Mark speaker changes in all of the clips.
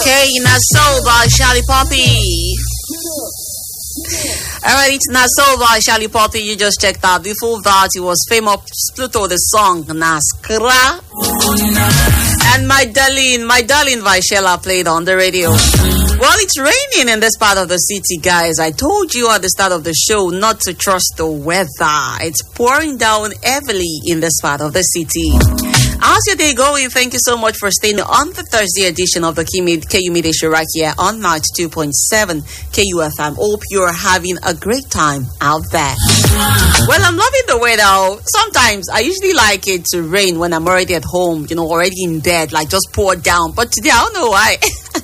Speaker 1: Okay, Not So by Shelly Poppy. Alright, it's Not So by Shelly Poppy. You just checked out. Before that, it was famous Pluto, the song Naskra. And My Darling by Shella played on the radio. Well, it's raining in this part of the city, guys. I told you at the start of the show not to trust the weather. It's pouring down heavily in this part of the city. How's your day going? Thank you so much for staying on the Thursday edition of the KU Midday Show right here on 92.7 KUFM. Hope you're having a great time out there. Well, I'm loving the weather. Sometimes I usually like it to rain when I'm already at home, already in bed, like just pour down. But today, I don't know why.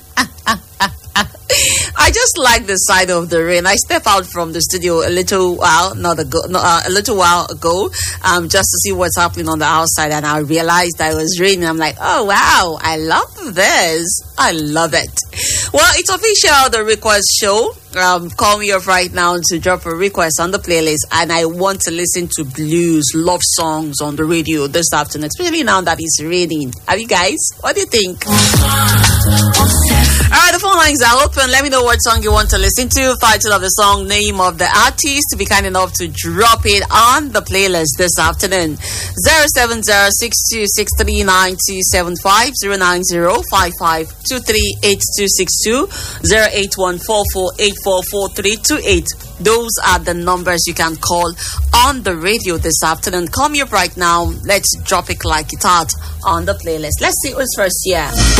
Speaker 1: I just like the sight of the rain. I stepped out from the studio a little while ago, just to see what's happening on the outside, and I realized that it was raining. I'm like, oh wow, I love this. I love it. Well, it's official, the request show. Call me up right now to drop a request on the playlist, and I want to listen to blues, love songs on the radio this afternoon, especially now that it's raining. Have you guys? What do you think? Alright, the phone lines are open. Let me know what song you want to listen to, title of the song, name of the artist. Be kind enough to drop it on the playlist this afternoon. 070-6263-9275, 090-5523-8262, 08144844328. Those are the numbers you can call on the radio this afternoon. Call me up right now. Let's drop it like it's hot on the playlist. Let's see who's first here.